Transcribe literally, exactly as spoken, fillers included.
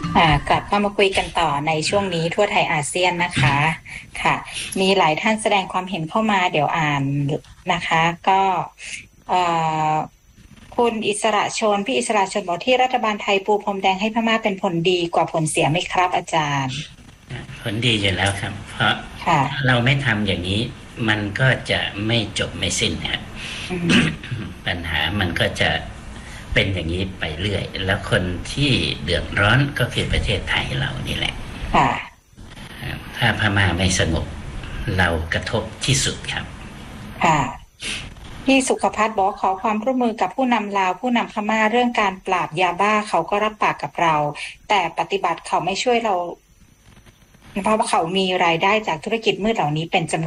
อ่ากลับเข้ามาคุยกันต่อในช่วงนี้ทั่วไทยอาเซียนนะคะค่ะมีหลายท่านแสดงความเห็นเข้ามาเดี๋ยวอ่านนะคะก็เอ่อคุณอิสระชนพี่อิสระชนบอกที่รัฐบาลไทยปูพรมแดงให้พม่าเป็นผลดีกว่าผลเสียไหมครับอาจารย์ผลดีอยู่แล้วครับเพราะค่ะเราไม่ทำอย่างนี้มันก็จะไม่จบไม่สิ้นครับปัญหามันก็จะเป็นอย่างนี้ไปเรื่อยแล้วคนที่เดือดร้อนก็คือประเทศไทยเรานี่แหละค่ะถ้าพม่าไม่สงบเรากระทบที่สุดครับค่ะพี่สุขภัทรบอกขอความร่วมมือกับผู้นำลาวผู้นำพม่าเรื่องการปราบยาบ้าเขาก็รับปากกับเราแต่ปฏิบัติเขาไม่ช่วยเราเพราะว่าเขามีรายได้จากธุรกิจมืดเหล่านี้เป็นจำนวน